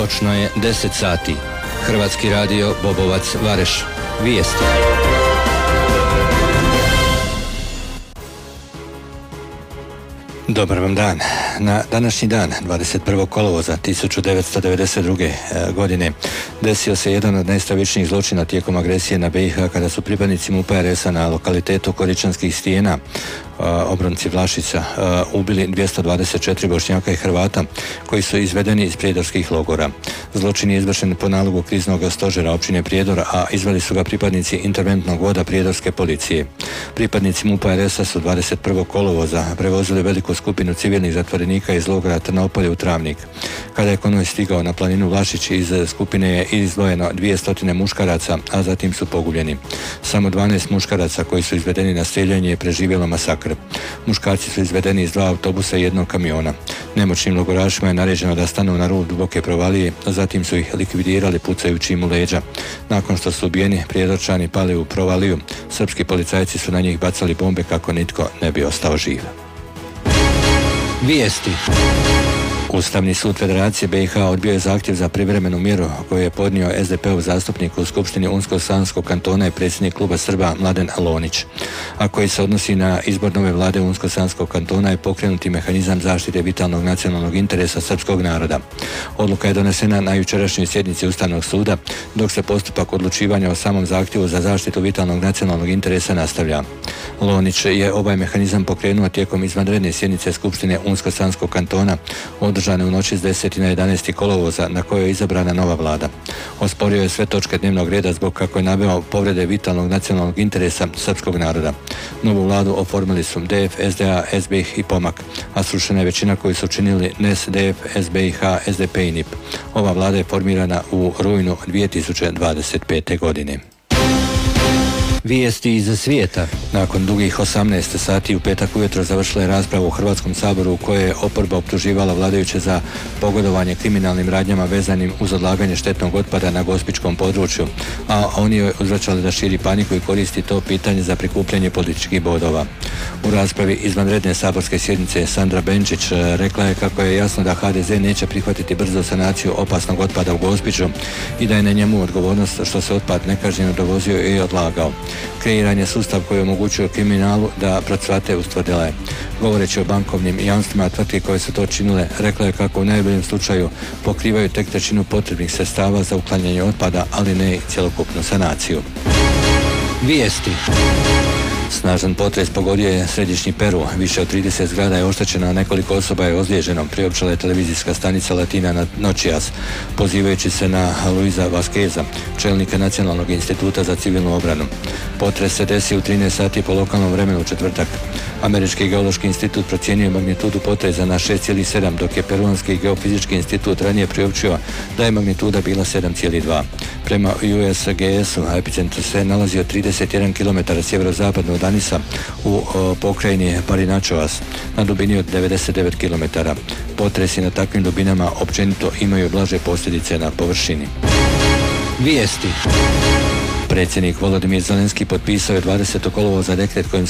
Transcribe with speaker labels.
Speaker 1: Točno je 10 sati. Hrvatski radio Bobovac Vareš. Vijesti. Dobar vam dan. Na današnji dan, 21. kolovoza 1992. godine, desio se jedan od najstravičnijih zločina tijekom agresije na BiH kada su pripadnici MUP-a RS-a na lokalitetu Koričanskih stijena, obronci Vlašica, ubili 224 Bošnjaka i Hrvata koji su izvedeni iz prijedorskih logora. Zločin je izvršen po nalogu kriznog stožera općine Prijedor, a izveli su ga pripadnici interventnog voda prijedorske policije. Pripadnici MUP-a RS-a su 21. kolovoza prevozili veliku skupinu civilnih zatvorenika iz logora Trnopolje u Travnik. Kada je konvoj stigao na planinu Vlašić, iz skupine je izdvojeno 200 muškaraca, a zatim su pogubljeni. Samo 12 muškaraca koji su izvedeni na strijeljanje je preživjelo masakr. Muškarci su izvedeni iz 2 autobusa i 1 kamiona. Nemoćnim logorašima je naređeno da stanu na rub duboke provalije, a zatim su ih likvidirali pucajući im u leđa. Nakon što su ubijeni, Prijedorčani pali u provaliju. Srpski policajci su na njih bacali bombe kako nitko ne bi ostao živ. Vijesti. Ustavni sud Federacije BiH odbio je zahtjev za privremenu mjeru koju je podnio SDP-ov zastupnik u Skupštini Unsko-sanskog kantona i predsjednik kluba Srba Mladen Lonić, a koji se odnosi na izbor nove vlade Unsko-sanskog kantona i pokrenuti mehanizam zaštite vitalnog nacionalnog interesa srpskog naroda. Odluka je donesena na jučerašnjoj sjednici Ustavnog suda, dok se postupak odlučivanja o samom zahtjevu za zaštitu vitalnog nacionalnog interesa nastavlja. Lonić je ovaj mehanizam pokrenuo tijekom izvanredne sjednice Skupštine Unsko-sanskog kantona održane u noći s 10. na 11. kolovoza, na kojoj je izabrana nova vlada. Osporio je sve točke dnevnog reda zbog, kako je naveo, povrede vitalnog nacionalnog interesa srpskog naroda. Novu vladu oformili su DF, SDA, SBIH i Pomak, a srušena je većina koju su činili NES, DF, SBIH, SDP i NIP. Ova vlada je formirana u rujnu 2025. godine. Vijesti iz svijeta. Nakon dugih 18 sati u petak ujutro završila je rasprava u Hrvatskom saboru u kojoj je oporba optuživala vladajuće za pogodovanje kriminalnim radnjama vezanim uz odlaganje štetnog otpada na gospićkom području, a oni joj uzvraćali da širi paniku i koristi to pitanje za prikupljanje političkih bodova. U raspravi izvanredne saborske sjednice Sandra Benčić rekla je kako je jasno da HDZ neće prihvatiti brzu sanaciju opasnog otpada u Gospiću i da je na njemu odgovornost što se otpad nekažnjeno dovozio i odlagao. Kreiran je sustav koji omogućuje kriminalu da procvate, ustvrdila je. Govoreći o bankovnim jamstvima tvrtke koje su to činile, rekla je kako u najboljem slučaju pokrivaju tek trećinu potrebnih sredstava za uklanjanje otpada, ali ne i cjelokupnu sanaciju. Vijesti. Snažan potres pogodio je središnji Peru. Više od 30 zgrada je oštećeno, a nekoliko osoba je ozlijeđeno, priopćila je televizijska stanica Latina Noticias, pozivajući se na Luisa Vasqueza, čelnika Nacionalnog instituta za civilnu obranu. Potres se desio u 13 sati po lokalnom vremenu u četvrtak. Američki geološki institut procijenio magnitudu potresa na 6,7, dok je Peruanski geofizički institut ranije priopćio da je magnituda bila 7,2. Prema USGS-u epicentar se nalazio 31 km sjeverozapadno od Anisa u pokrajini Parinačovas na dubini od 99 km. Potresi na takvim dubinama općenito imaju blaže posljedice na površini. Vijesti. Predsjednik Volodimir Zelenski potpisao je 20. kolovoza dekret kojim